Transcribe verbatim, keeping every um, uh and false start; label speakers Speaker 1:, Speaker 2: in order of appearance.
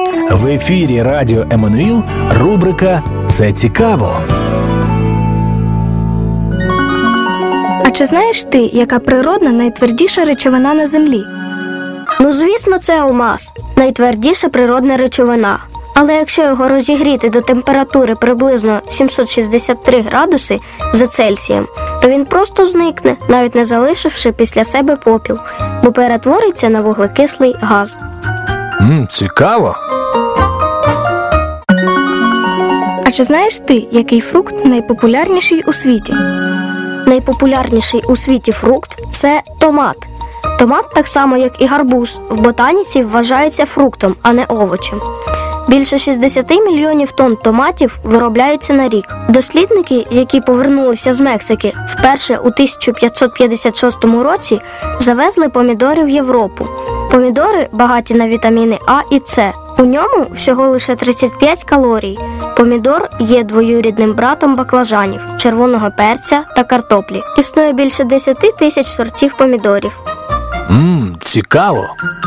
Speaker 1: В ефірі Радіо Еммануїл рубрика «Це цікаво».
Speaker 2: А чи знаєш ти, яка природна найтвердіша речовина на Землі?
Speaker 3: Ну, звісно, це алмаз. Найтвердіша природна речовина. Але якщо його розігріти до температури приблизно сімсот шістдесят три градуси за Цельсієм, то він просто зникне, навіть не залишивши після себе попіл, бо перетвориться на вуглекислий газ.
Speaker 1: Мм, цікаво.
Speaker 2: А чи знаєш ти, який фрукт найпопулярніший у світі?
Speaker 3: Найпопулярніший у світі фрукт – це томат. Томат, так само як і гарбуз, в ботаніці вважається фруктом, а не овочем. Більше шістдесят мільйонів тонн томатів виробляється на рік. Дослідники, які повернулися з Мексики, вперше у тисяча п'ятсот п'ятдесят шостому році завезли помідори в Європу. Помідори багаті на вітаміни А і С. У ньому всього лише тридцять п'ять калорій. Помідор є двоюрідним братом баклажанів, червоного перця та картоплі. Існує більше десять тисяч сортів помідорів.
Speaker 1: Мм, цікаво.